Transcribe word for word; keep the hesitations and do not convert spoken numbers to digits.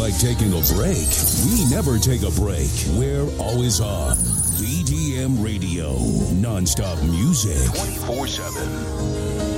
like taking a break. We never take a break. We're always on. B D M Radio. Non-stop music. twenty-four seven.